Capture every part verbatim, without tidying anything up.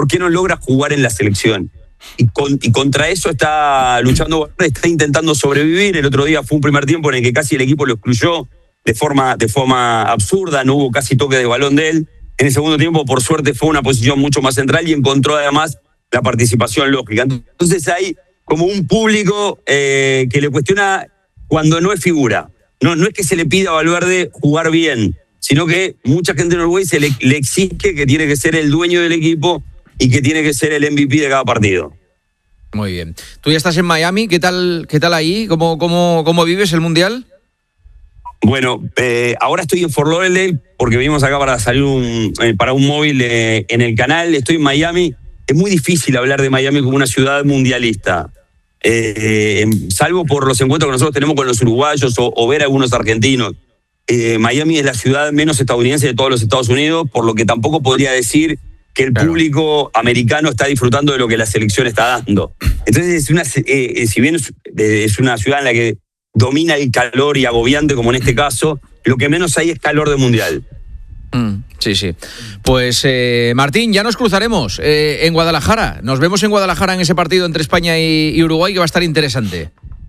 ¿por qué no logra jugar en la selección? Y, con, y contra eso está luchando, está intentando sobrevivir. El otro día fue un primer tiempo en el que casi el equipo lo excluyó de forma, de forma absurda, no hubo casi toque de balón de él. En el segundo tiempo, por suerte, fue una posición mucho más central y encontró además la participación lógica. Entonces hay como un público eh, que le cuestiona cuando no es figura. No, no es que se le pida a Valverde jugar bien, sino que mucha gente en Uruguay se le, le exige que tiene que ser el dueño del equipo y que tiene que ser el M V P de cada partido. Muy bien. Tú ya estás en Miami, ¿qué tal, qué tal ahí? ¿Cómo, cómo, cómo vives el Mundial? Bueno, eh, ahora estoy en Fort Lauderdale porque venimos acá para salir un, eh, para un móvil eh, en el canal. Estoy en Miami. Es muy difícil hablar de Miami como una ciudad mundialista, eh, eh, salvo por los encuentros que nosotros tenemos con los uruguayos o, o ver a algunos argentinos. Eh, Miami es la ciudad menos estadounidense de todos los Estados Unidos, por lo que tampoco podría decir que el público americano está disfrutando de lo que la selección está dando. Entonces, es una, eh, si bien es, es una ciudad en la que domina el calor y agobiante, como en este caso, lo que menos hay es calor de mundial. Mm, sí, sí. Pues, eh, Martín, ya nos cruzaremos eh, en Guadalajara. Nos vemos en Guadalajara en ese partido entre España y, y Uruguay, que va a estar interesante.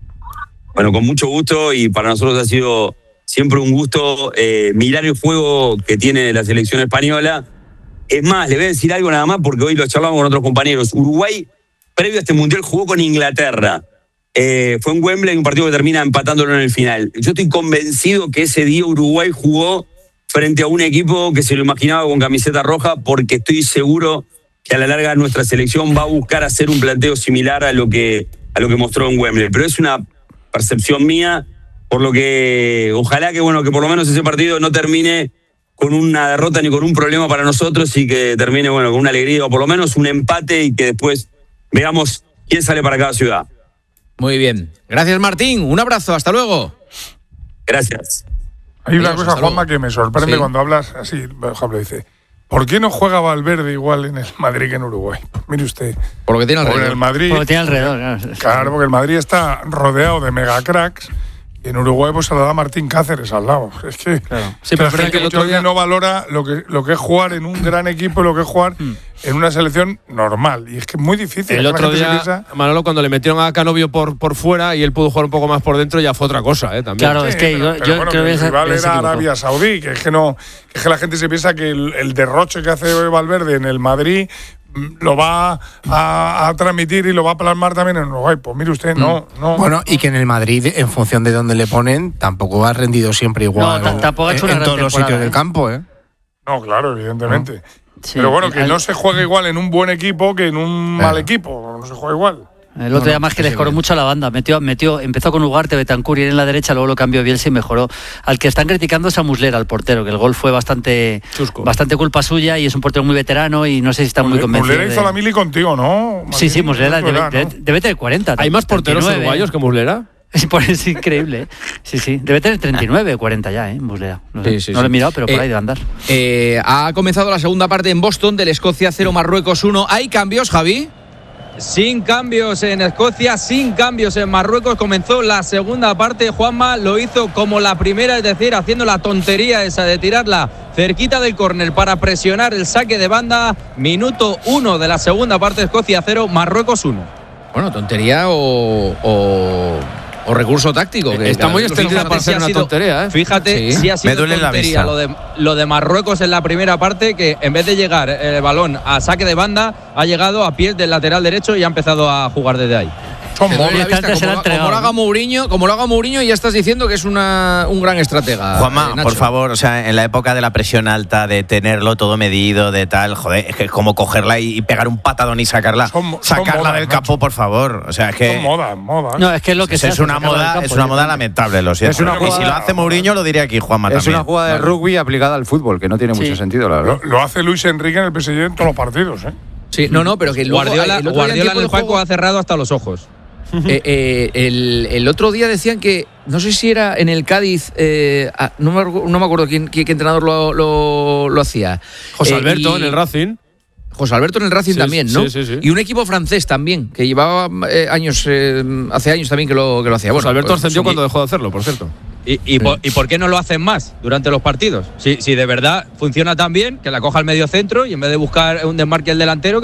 Bueno, con mucho gusto, y para nosotros ha sido siempre un gusto eh, mirar el juego que tiene la selección española. Es más, le voy a decir algo nada más, porque hoy lo charlamos con otros compañeros. Uruguay, previo a este mundial, jugó con Inglaterra. Eh, fue en Wembley, un partido que termina empatándolo en el final. Yo estoy convencido que ese día Uruguay jugó frente a un equipo que se lo imaginaba con camiseta roja, porque estoy seguro que a la larga nuestra selección va a buscar hacer un planteo similar a lo que, a lo que mostró en Wembley. Pero es una percepción mía, por lo que ojalá que, bueno, que por lo menos ese partido no termine con una derrota ni con un problema para nosotros, y que termine, bueno, con una alegría o por lo menos un empate, y que después veamos quién sale para cada ciudad. Muy bien. Gracias, Martín. Un abrazo. Hasta luego. Gracias. Hay una Adiós, cosa, Juanma, que me sorprende, sí, cuando hablas así. Por ejemplo, dice, ¿por qué no juega Valverde igual en el Madrid que en Uruguay? Pues mire usted. Por lo que tiene alrededor. En el Madrid, Por lo que tiene alrededor. Claro, claro, porque el Madrid está rodeado de megacracks. Y en Uruguay pues se lo da Martín Cáceres al lado. Es que, claro. sí, pero la gente que el otro día no valora lo que, lo que es jugar en un gran equipo y lo que es jugar mm. en una selección normal. Y es que es muy difícil. El otro día, piensa... Manolo, cuando le metieron a Canovio por, por fuera y él pudo jugar un poco más por dentro, ya fue otra cosa, ¿eh? También. Claro, sí, es que pero, yo, pero yo bueno, creo que el rival era Arabia Saudí, que es que, no, que es que la gente se piensa que el, el derroche que hace Valverde en el Madrid lo va a, a transmitir y lo va a plasmar también en Uruguay. Pues mire usted, no, no. Bueno, y que en el Madrid, en función de dónde le ponen, tampoco ha rendido siempre igual. No, tampoco ha hecho una en, en todos los sitios ¿eh? del campo, ¿eh? No, claro, evidentemente. No. Sí, pero bueno, que al... no se juegue igual en un buen equipo que en un claro. mal equipo. No se juega igual. El otro no, día no, más que sí, descoró bien. mucho a la banda. Metió, metió, empezó con Ugarte, Betancur y en la derecha, luego lo cambió Bielsa y mejoró. Al que están criticando es a Muslera, al portero, que el gol fue bastante Chusco. bastante culpa suya, y es un portero muy veterano y no sé si está muy convencido. Muslera hizo de... la mili contigo, ¿no? Martín, sí, sí, Muslera debe, edad, debe, ¿no? debe tener cuarenta. ¿Hay más porteros treinta y nueve, uruguayos que Muslera? Es, es increíble, ¿eh? Sí, sí. Debe tener treinta y nueve o cuarenta ya, ¿eh? Muslera. No, sé. Sí, sí, no sí. lo he mirado, pero por eh, ahí debe andar. Eh, ha comenzado la segunda parte en Boston, del Escocia cero, Marruecos uno. ¿Hay cambios, Javi? Sin cambios en Escocia, sin cambios en Marruecos. Comenzó la segunda parte. Juanma lo hizo como la primera, es decir, haciendo la tontería esa de tirarla cerquita del córner para presionar el saque de banda. Minuto uno de la segunda parte, Escocia cero, Marruecos uno. Bueno, tontería o, o, o recurso táctico. Que Está muy extendida para si ser ha una sido, tontería, ¿eh? Fíjate, Sí. si ha sido Me duele la tontería vista. lo de, lo de Marruecos en la primera parte, que en vez de llegar el balón a saque de banda, ha llegado a pies del lateral derecho y ha empezado a jugar desde ahí. Son Te duele la móviles. vista, se la ha como, entregado, como lo haga ¿no? Mourinho, como lo haga Mourinho, ya estás diciendo que es una, un gran estratega. Juanma, eh, Nacho. por favor, o sea, en la época de la presión alta, de tenerlo todo medido, de tal, joder, es que es como cogerla y, y pegar un patadón y sacarla, Son- son sacarla modas, del Nacho. campo, por favor. O sea, es que Son modas, modas. No, es que es lo que es, se es hace, una sacarlo del moda, campo, es una moda directamente. lamentable, lo siento. Es una y si jugada- lo hace Mourinho, lo diría aquí Juanma Es también. una jugada de Vale. rugby aplicada al fútbol, que no tiene Sí. mucho sentido, la verdad. Lo, lo hace Luis Enrique en el P S G en todos los partidos, ¿eh? Sí, no, no, pero que luego, Guardiola, el otro día Guardiola en tiempo el de Paco juego- ha cerrado hasta los ojos. Eh, eh, el, el otro día decían que, no sé si era en el Cádiz, eh, ah, no, me, no me acuerdo quién, qué, qué entrenador lo, lo, lo hacía. José Eh, Alberto y- en el Racing. José Alberto en el Racing Sí, también, sí, ¿no? sí, sí. Y un equipo francés también, que llevaba eh, años, eh, hace años también que lo, que lo hacía. José Bueno, Alberto pues, ascendió sí. cuando dejó de hacerlo, por cierto. ¿Y, y, por, ¿Y por qué no lo hacen más durante los partidos? Si, si de verdad funciona tan bien, que la coja al medio centro y en vez de buscar un desmarque el delantero,